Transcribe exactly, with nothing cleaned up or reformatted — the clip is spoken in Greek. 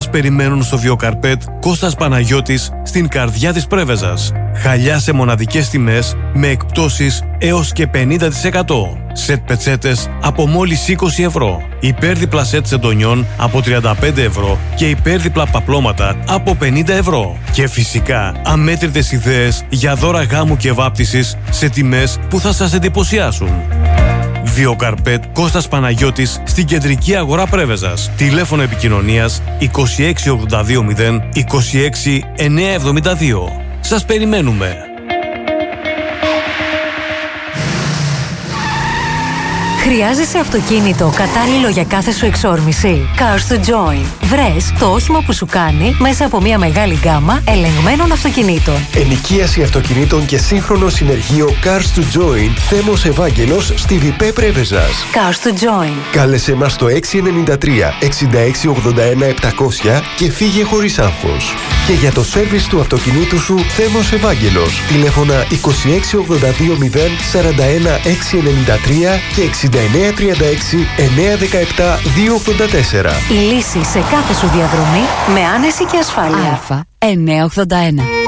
σας περιμένουν στο Βιοκαρπέτ Κώστας Παναγιώτης στην καρδιά της Πρέβεζας. Χαλιά σε μοναδικές τιμές με εκπτώσεις έως και πενήντα τοις εκατό. Σετ πετσέτες από μόλις είκοσι ευρώ. Υπέρδιπλα σετ σεντονιών από τριάντα πέντε ευρώ και υπέρδιπλα παπλώματα από πενήντα ευρώ. Και φυσικά αμέτρητες ιδέες για δώρα γάμου και βάπτισης σε τιμές που θα σας εντυπωσιάσουν. Βιοκαρπέτ Κώστας Παναγιώτης στην κεντρική αγορά Πρέβεζας. Τηλέφωνο επικοινωνίας είκοσι έξι ογδόντα δύο μηδέν είκοσι έξι εννιακόσια εβδομήντα δύο. Σας περιμένουμε. Χρειάζεσαι αυτοκίνητο κατάλληλο για κάθε σου εξόρμηση? Cars to Join. Βρες το όχημα που σου κάνει μέσα από μια μεγάλη γκάμα ελεγμένων αυτοκινήτων. Ενοικίαση αυτοκινήτων και σύγχρονο συνεργείο Cars to Join. Θέμος Ευάγγελος στη Βιπέ Πρέβεζας. Cars to Join. Κάλεσε μας στο έξι εννιά τρία εξήντα έξι ογδόντα ένα επτακόσια και φύγε χωρίς άγχος. Και για το σέρβις του αυτοκινήτου σου, Θέμος Ευάγγελος. Τηλέφωνα είκοσι έξι ογδόντα δύο μηδέν σαράντα ένα έξι ενενήντα τρία και εξήντα εννέα τριάντα έξι εννιακόσια δεκαεπτά διακόσια ογδόντα τέσσερα. Η λύση σε κάθε σου διαδρομή με άνεση και ασφάλεια. Α εννιακόσια ογδόντα ένα.